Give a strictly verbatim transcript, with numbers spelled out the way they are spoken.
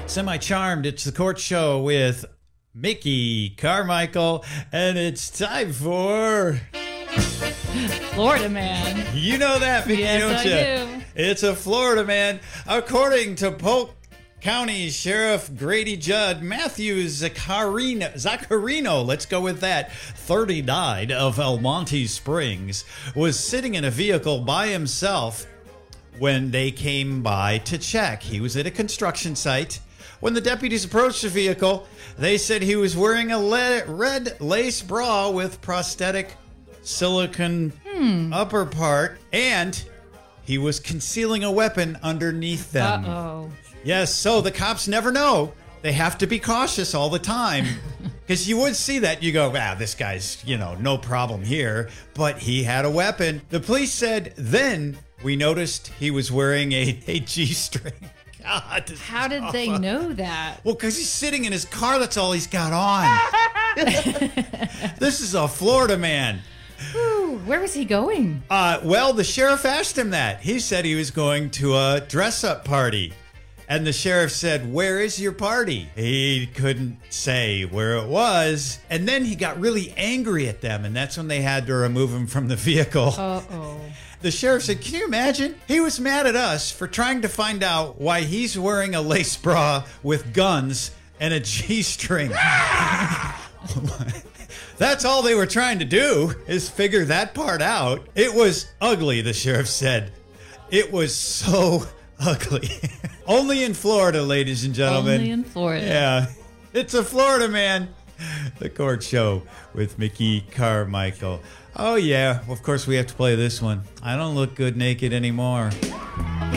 Semi-Charmed, it's the Court Show with Mickey Carmichael, and it's time for... Florida Man. You know that, Mickey, yes, don't I you? do. It's a Florida Man. According to Polk County Sheriff Grady Judd, Matthew Zaccarino, Zaccarino, let's go with that, thirty-nine, of El Monte Springs, was sitting in a vehicle by himself when they came by to check. He was at a construction site. When the deputies approached the vehicle, they said he was wearing a le- red lace bra with prosthetic silicone hmm. upper part, and he was concealing a weapon underneath them. Uh-oh. Yes, so the cops never know. They have to be cautious all the time. Because you would see that. You go, ah, this guy's, you know, no problem here. But he had a weapon. The police said then we noticed he was wearing a, a G-string. God, this How is did awful. they know that? Well, because he's sitting in his car. That's all he's got on. This is a Florida man. Whew, where was he going? Uh, well, the sheriff asked him that. He said he was going to a dress-up party. And the sheriff said, "Where is your party?" He couldn't say where it was. And then he got really angry at them, and that's when they had to remove him from the vehicle. Uh-oh. The sheriff said, "Can you imagine? He was mad at us for trying to find out why he's wearing a lace bra with guns and a G-string." That's all they were trying to do, is figure that part out. It was ugly, the sheriff said. It was so ugly. Only in Florida, ladies and gentlemen. Only in Florida. Yeah. It's a Florida Man. The Court Show with Mickey Carmichael. Oh, yeah. Of course, we have to play this one. I don't look good naked anymore.